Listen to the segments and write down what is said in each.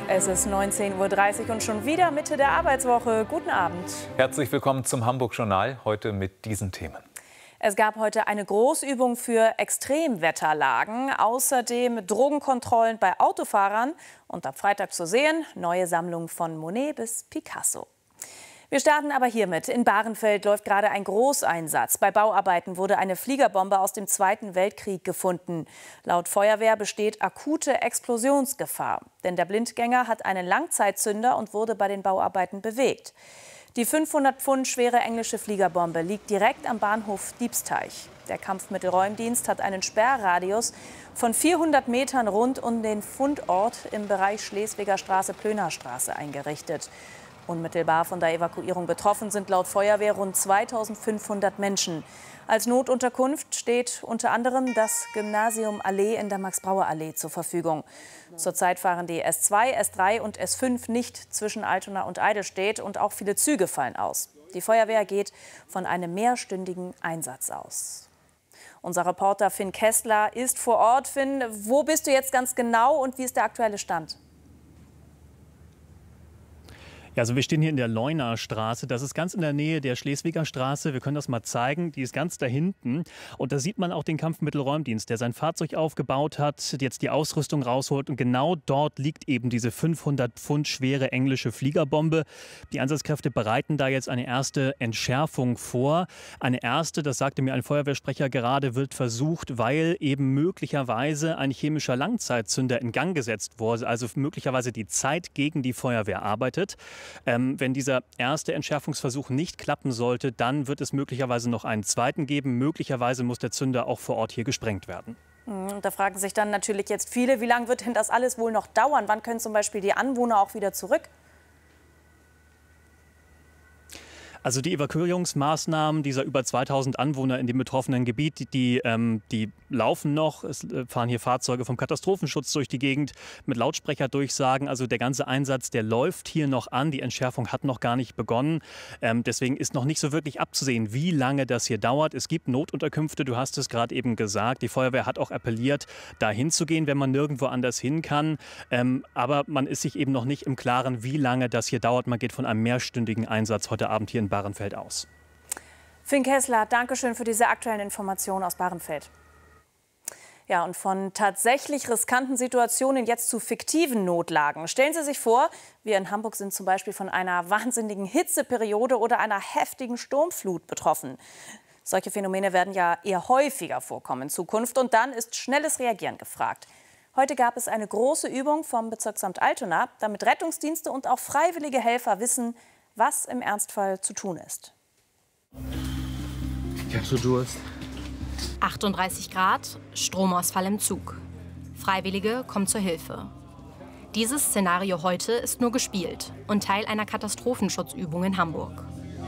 Es ist 19:30 Uhr und schon wieder Mitte der Arbeitswoche. Guten Abend. Herzlich willkommen zum Hamburg-Journal, heute mit diesen Themen. Es gab heute eine Großübung für Extremwetterlagen, außerdem Drogenkontrollen bei Autofahrern und ab Freitag zu sehen, neue Sammlung von Monet bis Picasso. Wir starten aber hiermit. In Bahrenfeld läuft gerade ein Großeinsatz. Bei Bauarbeiten wurde eine Fliegerbombe aus dem Zweiten Weltkrieg gefunden. Laut Feuerwehr besteht akute Explosionsgefahr. Denn der Blindgänger hat einen Langzeitzünder und wurde bei den Bauarbeiten bewegt. Die 500 Pfund schwere englische Fliegerbombe liegt direkt am Bahnhof Diebsteich. Der Kampfmittelräumdienst hat einen Sperrradius von 400 Metern rund um den Fundort im Bereich Schleswiger Straße-Plöner-Straße eingerichtet. Unmittelbar von der Evakuierung betroffen sind laut Feuerwehr rund 2500 Menschen. Als Notunterkunft steht unter anderem das Gymnasium Allee in der Max-Brauer-Allee zur Verfügung. Zurzeit fahren die S2, S3 und S5 nicht zwischen Altona und Eidelstedt und auch viele Züge fallen aus. Die Feuerwehr geht von einem mehrstündigen Einsatz aus. Unser Reporter Finn Kessler ist vor Ort. Finn, wo bist du jetzt ganz genau und wie ist der aktuelle Stand? Ja, also wir stehen hier in der Leuner Straße. Das ist ganz in der Nähe der Schleswiger Straße. Wir können das mal zeigen. Die ist ganz da hinten. Und da sieht man auch den Kampfmittelräumdienst, der sein Fahrzeug aufgebaut hat, jetzt die Ausrüstung rausholt. Und genau dort liegt eben diese 500 Pfund schwere englische Fliegerbombe. Die Einsatzkräfte bereiten da jetzt eine erste Entschärfung vor. Eine erste, das sagte mir ein Feuerwehrsprecher gerade, wird versucht, weil eben möglicherweise ein chemischer Langzeitzünder in Gang gesetzt wurde. Also möglicherweise die Zeit gegen die Feuerwehr arbeitet. Wenn dieser erste Entschärfungsversuch nicht klappen sollte, dann wird es möglicherweise noch einen zweiten geben. Möglicherweise muss der Zünder auch vor Ort hier gesprengt werden. Und da fragen sich dann natürlich jetzt viele, wie lange wird denn das alles wohl noch dauern? Wann können zum Beispiel die Anwohner auch wieder zurück? Also die Evakuierungsmaßnahmen dieser über 2000 Anwohner in dem betroffenen Gebiet, die laufen noch. Es fahren hier Fahrzeuge vom Katastrophenschutz durch die Gegend mit Lautsprecherdurchsagen. Also der ganze Einsatz, der läuft hier noch an. Die Entschärfung hat noch gar nicht begonnen. Deswegen ist noch nicht so wirklich abzusehen, wie lange das hier dauert. Es gibt Notunterkünfte, du hast es gerade eben gesagt. Die Feuerwehr hat auch appelliert, da hinzugehen, wenn man nirgendwo anders hin kann. Aber man ist sich eben noch nicht im Klaren, wie lange das hier dauert. Man geht von einem mehrstündigen Einsatz heute Abend hier in Bahrenfeld aus. Finn Kessler, danke schön für diese aktuellen Informationen aus Bahrenfeld. Ja, und von tatsächlich riskanten Situationen jetzt zu fiktiven Notlagen. Stellen Sie sich vor, wir in Hamburg sind zum Beispiel von einer wahnsinnigen Hitzeperiode oder einer heftigen Sturmflut betroffen. Solche Phänomene werden ja eher häufiger vorkommen in Zukunft und dann ist schnelles Reagieren gefragt. Heute gab es eine große Übung vom Bezirksamt Altona, damit Rettungsdienste und auch freiwillige Helfer wissen, was im Ernstfall zu tun ist. Ich hab so Durst. 38 Grad, Stromausfall im Zug. Freiwillige kommen zur Hilfe. Dieses Szenario heute ist nur gespielt und Teil einer Katastrophenschutzübung in Hamburg.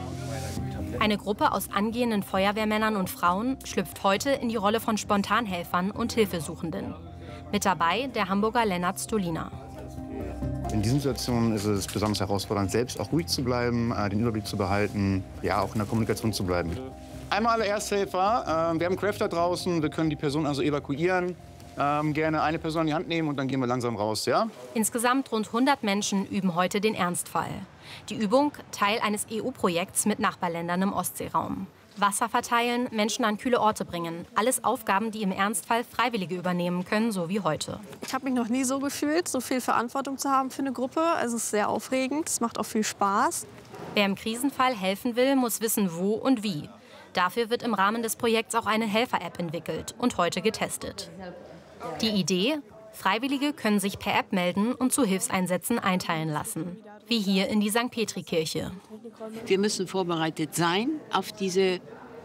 Eine Gruppe aus angehenden Feuerwehrmännern und Frauen schlüpft heute in die Rolle von Spontanhelfern und Hilfesuchenden. Mit dabei der Hamburger Lennart Stolina. In diesen Situationen ist es besonders herausfordernd, selbst auch ruhig zu bleiben, den Überblick zu behalten, ja, auch in der Kommunikation zu bleiben. Einmal alle Ersthelfer. Wir haben Crafter draußen, wir können die Person also evakuieren. Gerne eine Person an die Hand nehmen und dann gehen wir langsam raus, ja? Insgesamt rund 100 Menschen üben heute den Ernstfall. Die Übung Teil eines EU-Projekts mit Nachbarländern im Ostseeraum. Wasser verteilen, Menschen an kühle Orte bringen. Alles Aufgaben, die im Ernstfall Freiwillige übernehmen können, so wie heute. Ich habe mich noch nie so gefühlt, so viel Verantwortung zu haben für eine Gruppe. Also es ist sehr aufregend, es macht auch viel Spaß. Wer im Krisenfall helfen will, muss wissen, wo und wie. Dafür wird im Rahmen des Projekts auch eine Helfer-App entwickelt und heute getestet. Die Idee? Freiwillige können sich per App melden und zu Hilfseinsätzen einteilen lassen. Wie hier in die St. Petri-Kirche. Wir müssen vorbereitet sein auf diese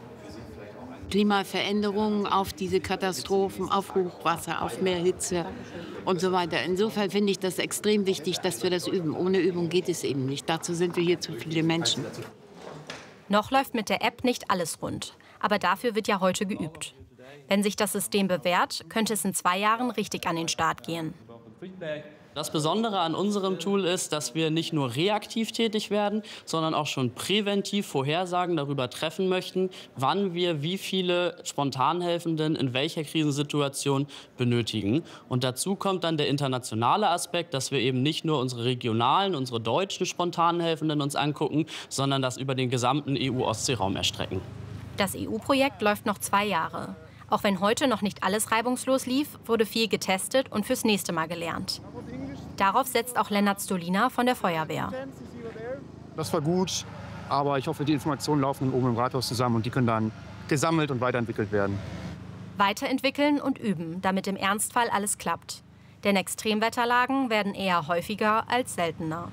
Klimaveränderungen, auf diese Katastrophen, auf Hochwasser, auf mehr Hitze und so weiter. Insofern finde ich das extrem wichtig, dass wir das üben. Ohne Übung geht es eben nicht. Dazu sind wir hier zu viele Menschen. Noch läuft mit der App nicht alles rund. Aber dafür wird ja heute geübt. Wenn sich das System bewährt, könnte es in 2 Jahren richtig an den Start gehen. Das Besondere an unserem Tool ist, dass wir nicht nur reaktiv tätig werden, sondern auch schon präventiv Vorhersagen darüber treffen möchten, wann wir wie viele Spontanhelfenden in welcher Krisensituation benötigen. Und dazu kommt dann der internationale Aspekt, dass wir eben nicht nur unsere regionalen, unsere deutschen Spontanhelfenden uns angucken, sondern das über den gesamten EU-Ostseeraum erstrecken. Das EU-Projekt läuft noch 2 Jahre. Auch wenn heute noch nicht alles reibungslos lief, wurde viel getestet und fürs nächste Mal gelernt. Darauf setzt auch Lennart Stolina von der Feuerwehr. Das war gut, aber ich hoffe, die Informationen laufen oben im Rathaus zusammen und die können dann gesammelt und weiterentwickelt werden. Weiterentwickeln und üben, damit im Ernstfall alles klappt. Denn Extremwetterlagen werden eher häufiger als seltener.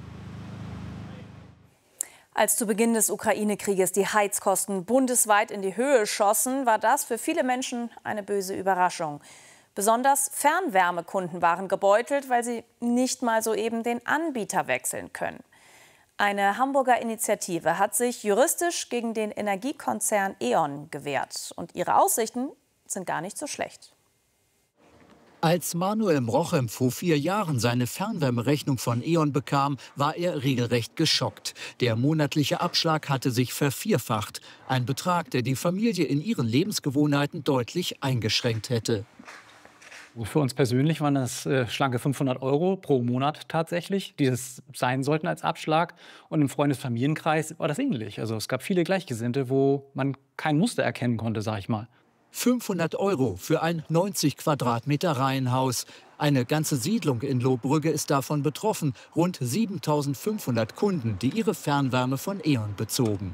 Als zu Beginn des Ukraine-Krieges die Heizkosten bundesweit in die Höhe schossen, war das für viele Menschen eine böse Überraschung. Besonders Fernwärmekunden waren gebeutelt, weil sie nicht mal soeben den Anbieter wechseln können. Eine Hamburger Initiative hat sich juristisch gegen den Energiekonzern E.ON gewehrt. Und ihre Aussichten sind gar nicht so schlecht. Als Manuel Mrochem vor 4 Jahren seine Fernwärmerechnung von E.ON bekam, war er regelrecht geschockt. Der monatliche Abschlag hatte sich vervierfacht. Ein Betrag, der die Familie in ihren Lebensgewohnheiten deutlich eingeschränkt hätte. Für uns persönlich waren das schlanke 500 € pro Monat tatsächlich, die das sein sollten als Abschlag. Und im Freundes-Familienkreis war das ähnlich. Also es gab viele Gleichgesinnte, wo man kein Muster erkennen konnte, sag ich mal. 500 € für ein 90 Quadratmeter Reihenhaus. Eine ganze Siedlung in Lohbrügge ist davon betroffen. Rund 7.500 Kunden, die ihre Fernwärme von E.ON bezogen.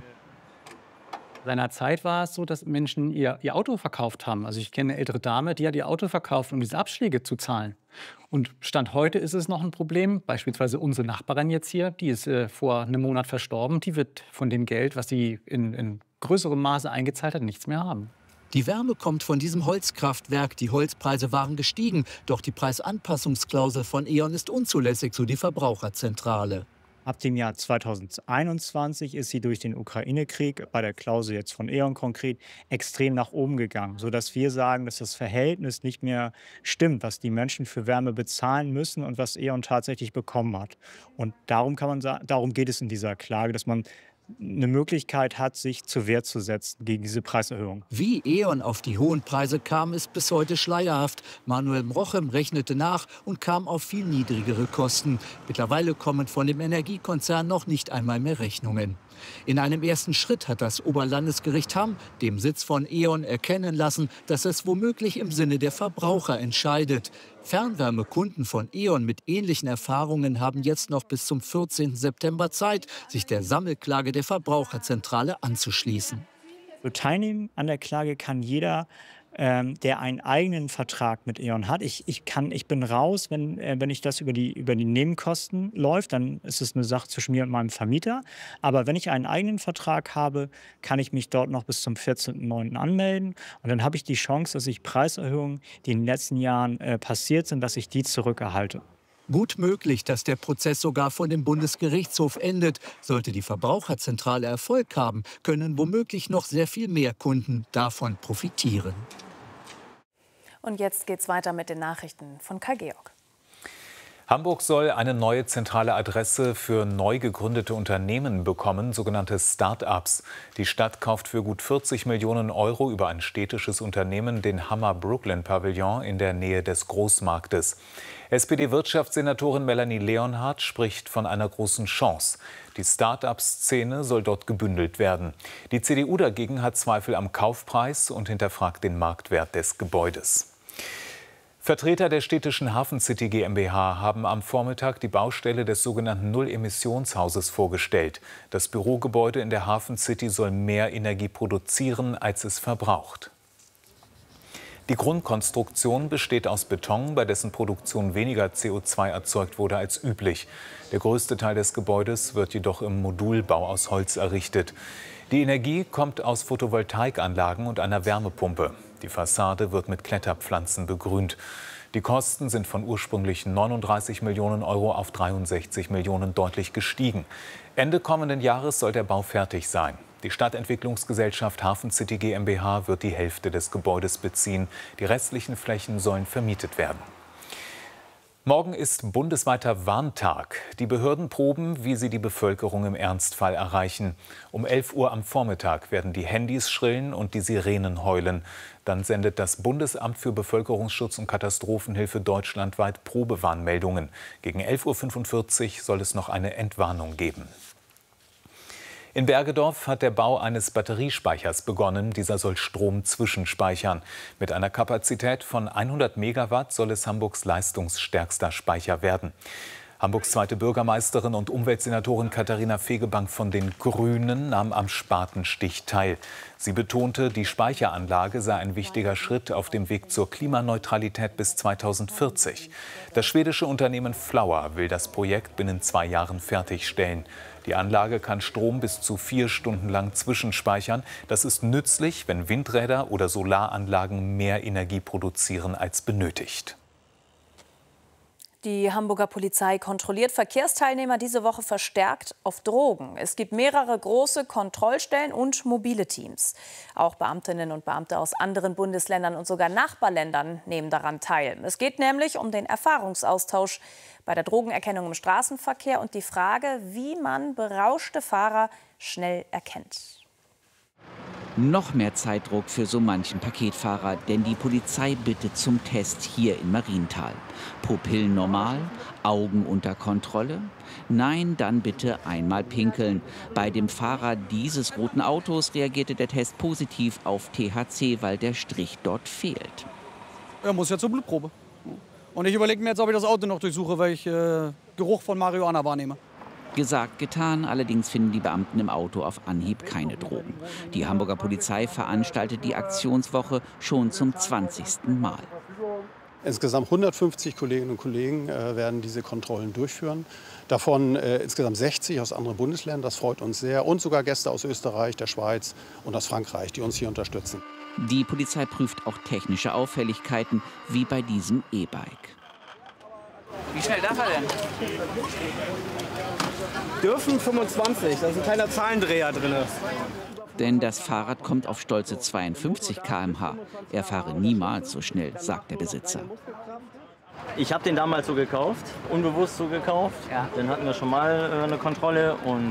Seinerzeit war es so, dass Menschen ihr Auto verkauft haben. Also ich kenne eine ältere Dame, die hat ihr Auto verkauft, um diese Abschläge zu zahlen. Und Stand heute ist es noch ein Problem. Beispielsweise unsere Nachbarin jetzt hier, die ist vor einem Monat verstorben. Die wird von dem Geld, was sie in größerem Maße eingezahlt hat, nichts mehr haben. Die Wärme kommt von diesem Holzkraftwerk. Die Holzpreise waren gestiegen. Doch die Preisanpassungsklausel von E.ON ist unzulässig, so die Verbraucherzentrale. Ab dem Jahr 2021 ist sie durch den Ukraine-Krieg, bei der Klausel jetzt von E.ON konkret, extrem nach oben gegangen, sodass wir sagen, dass das Verhältnis nicht mehr stimmt, was die Menschen für Wärme bezahlen müssen und was E.ON tatsächlich bekommen hat. Und darum geht es in dieser Klage, dass man eine Möglichkeit hat, sich zur Wehr zu setzen gegen diese Preiserhöhung. Wie E.ON auf die hohen Preise kam, ist bis heute schleierhaft. Manuel Mrochem rechnete nach und kam auf viel niedrigere Kosten. Mittlerweile kommen von dem Energiekonzern noch nicht einmal mehr Rechnungen. In einem ersten Schritt hat das Oberlandesgericht Hamm, dem Sitz von E.ON, erkennen lassen, dass es womöglich im Sinne der Verbraucher entscheidet. Fernwärmekunden von E.ON mit ähnlichen Erfahrungen haben jetzt noch bis zum 14. September Zeit, sich der Sammelklage der Verbraucherzentrale anzuschließen. Teilnehmen an der Klage kann jeder, der einen eigenen Vertrag mit E.ON hat. Ich bin raus, wenn ich das über die Nebenkosten läuft, dann ist es eine Sache zwischen mir und meinem Vermieter. Aber wenn ich einen eigenen Vertrag habe, kann ich mich dort noch bis zum 14.09. anmelden. Und dann habe ich die Chance, dass ich Preiserhöhungen, die in den letzten Jahren passiert sind, dass ich die zurückerhalte. Gut möglich, dass der Prozess sogar vor dem Bundesgerichtshof endet. Sollte die Verbraucherzentrale Erfolg haben, können womöglich noch sehr viel mehr Kunden davon profitieren. Und jetzt geht's weiter mit den Nachrichten von Kai Georg. Hamburg soll eine neue zentrale Adresse für neu gegründete Unternehmen bekommen, sogenannte Start-ups. Die Stadt kauft für gut 40 Millionen € über ein städtisches Unternehmen den Hammer Brooklyn Pavillon in der Nähe des Großmarktes. SPD-Wirtschaftssenatorin Melanie Leonhardt spricht von einer großen Chance. Die Start-up-Szene soll dort gebündelt werden. Die CDU dagegen hat Zweifel am Kaufpreis und hinterfragt den Marktwert des Gebäudes. Vertreter der städtischen Hafen City GmbH haben am Vormittag die Baustelle des sogenannten Null-Emissionshauses vorgestellt. Das Bürogebäude in der Hafen City soll mehr Energie produzieren, als es verbraucht. Die Grundkonstruktion besteht aus Beton, bei dessen Produktion weniger CO2 erzeugt wurde als üblich. Der größte Teil des Gebäudes wird jedoch im Modulbau aus Holz errichtet. Die Energie kommt aus Photovoltaikanlagen und einer Wärmepumpe. Die Fassade wird mit Kletterpflanzen begrünt. Die Kosten sind von ursprünglich 39 Millionen € auf 63 Millionen deutlich gestiegen. Ende kommenden Jahres soll der Bau fertig sein. Die Stadtentwicklungsgesellschaft Hafen City GmbH wird die Hälfte des Gebäudes beziehen. Die restlichen Flächen sollen vermietet werden. Morgen ist bundesweiter Warntag. Die Behörden proben, wie sie die Bevölkerung im Ernstfall erreichen. Um 11 Uhr am Vormittag werden die Handys schrillen und die Sirenen heulen. Dann sendet das Bundesamt für Bevölkerungsschutz und Katastrophenhilfe deutschlandweit Probewarnmeldungen. Gegen 11:45 Uhr soll es noch eine Entwarnung geben. In Bergedorf hat der Bau eines Batteriespeichers begonnen. Dieser soll Strom zwischenspeichern. Mit einer Kapazität von 100 Megawatt soll es Hamburgs leistungsstärkster Speicher werden. Hamburgs zweite Bürgermeisterin und Umweltsenatorin Katharina Fegebank von den Grünen nahm am Spatenstich teil. Sie betonte, die Speicheranlage sei ein wichtiger Schritt auf dem Weg zur Klimaneutralität bis 2040. Das schwedische Unternehmen Flour will das Projekt binnen 2 Jahren fertigstellen. Die Anlage kann Strom bis zu 4 Stunden lang zwischenspeichern. Das ist nützlich, wenn Windräder oder Solaranlagen mehr Energie produzieren als benötigt. Die Hamburger Polizei kontrolliert Verkehrsteilnehmer diese Woche verstärkt auf Drogen. Es gibt mehrere große Kontrollstellen und mobile Teams. Auch Beamtinnen und Beamte aus anderen Bundesländern und sogar Nachbarländern nehmen daran teil. Es geht nämlich um den Erfahrungsaustausch bei der Drogenerkennung im Straßenverkehr und die Frage, wie man berauschte Fahrer schnell erkennt. Noch mehr Zeitdruck für so manchen Paketfahrer, denn die Polizei bittet zum Test hier in Marienthal. Pupillen normal, Augen unter Kontrolle? Nein, dann bitte einmal pinkeln. Bei dem Fahrer dieses roten Autos reagierte der Test positiv auf THC, weil der Strich dort fehlt. Er muss ja zur Blutprobe. Und ich überlege mir jetzt, ob ich das Auto noch durchsuche, weil ich Geruch von Marihuana wahrnehme. Gesagt, getan. Allerdings finden die Beamten im Auto auf Anhieb keine Drogen. Die Hamburger Polizei veranstaltet die Aktionswoche schon zum 20. Mal. Insgesamt 150 Kolleginnen und Kollegen werden diese Kontrollen durchführen. Davon insgesamt 60 aus anderen Bundesländern. Das freut uns sehr. Und sogar Gäste aus Österreich, der Schweiz und aus Frankreich, die uns hier unterstützen. Die Polizei prüft auch technische Auffälligkeiten, wie bei diesem E-Bike. Wie schnell darf er denn? Dürfen 25, da ist ein kleiner Zahlendreher drin. Denn das Fahrrad kommt auf stolze 52 km/h. Er fahre niemals so schnell, sagt der Besitzer. Ich habe den damals so gekauft, unbewusst so gekauft. Ja. Den hatten wir schon mal eine Kontrolle und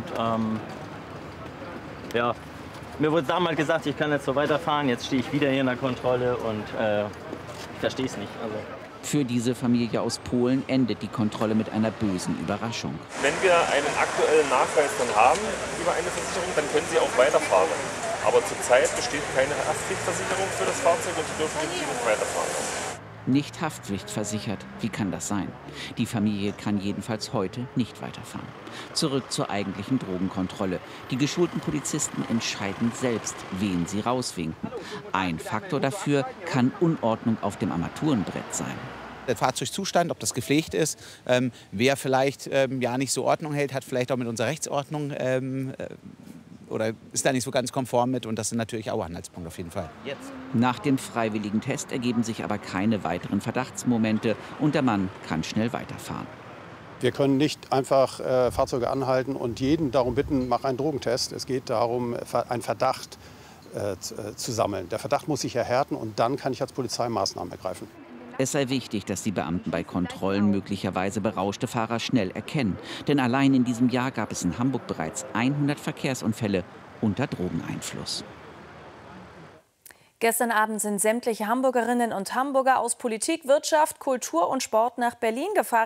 ja, mir wurde damals gesagt, ich kann jetzt so weiterfahren. Jetzt stehe ich wieder hier in der Kontrolle und ich verstehe es nicht. Also. Für diese Familie aus Polen endet die Kontrolle mit einer bösen Überraschung. Wenn wir einen aktuellen Nachweis dann haben über eine Versicherung, dann können Sie auch weiterfahren. Aber zurzeit besteht keine Haftpflichtversicherung für das Fahrzeug und Sie dürfen mit ihm nicht weiterfahren. Nicht haftpflichtversichert, wie kann das sein? Die Familie kann jedenfalls heute nicht weiterfahren. Zurück zur eigentlichen Drogenkontrolle. Die geschulten Polizisten entscheiden selbst, wen sie rauswinken. Ein Faktor dafür kann Unordnung auf dem Armaturenbrett sein. Der Fahrzeugzustand, ob das gepflegt ist, wer vielleicht ja nicht so Ordnung hält, hat vielleicht auch mit unserer Rechtsordnung oder ist da nicht so ganz konform mit. Und das sind natürlich auch Anhaltspunkte auf jeden Fall. Jetzt. Nach dem freiwilligen Test ergeben sich aber keine weiteren Verdachtsmomente und der Mann kann schnell weiterfahren. Wir können nicht einfach Fahrzeuge anhalten und jeden darum bitten, mach einen Drogentest. Es geht darum, einen Verdacht zu sammeln. Der Verdacht muss sich erhärten und dann kann ich als Polizei Maßnahmen ergreifen. Es sei wichtig, dass die Beamten bei Kontrollen möglicherweise berauschte Fahrer schnell erkennen. Denn allein in diesem Jahr gab es in Hamburg bereits 100 Verkehrsunfälle unter Drogeneinfluss. Gestern Abend sind sämtliche Hamburgerinnen und Hamburger aus Politik, Wirtschaft, Kultur und Sport nach Berlin gefahren.